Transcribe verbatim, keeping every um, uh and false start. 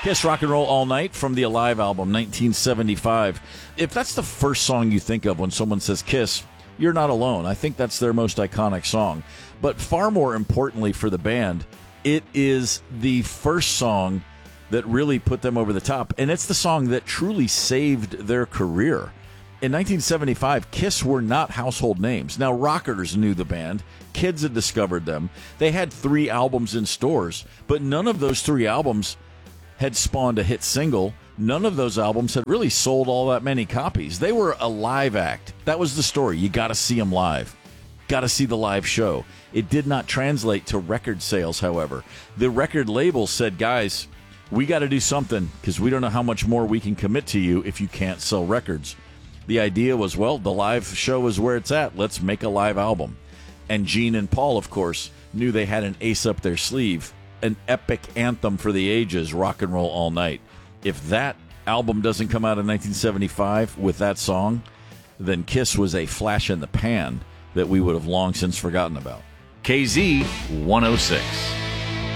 Kiss Rock and Roll All Night from the Alive album, nineteen seventy-five. If that's the first song you think of when someone says Kiss, you're not alone. I think that's their most iconic song. But far more importantly for the band, it is the first song that really put them over the top. And it's the song that truly saved their career. In nineteen seventy-five, Kiss were not household names. Now, rockers knew the band. Kids had discovered them. They had three albums in stores, but none of those three albums had spawned a hit single. None of those albums had really sold all that many copies. They were a live act. That was the story. You got to see them live. Got to see the live show. It did not translate to record sales, however. The record label said, guys, we got to do something because we don't know how much more we can commit to you if you can't sell records. The idea was, well, the live show is where it's at. Let's make a live album. And Gene and Paul, of course, knew they had an ace up their sleeve. An epic anthem for the ages, Rock and Roll All Night. If that album doesn't come out in nineteen seventy-five with that song, then Kiss was a flash in the pan that we would have long since forgotten about. K Z one oh six.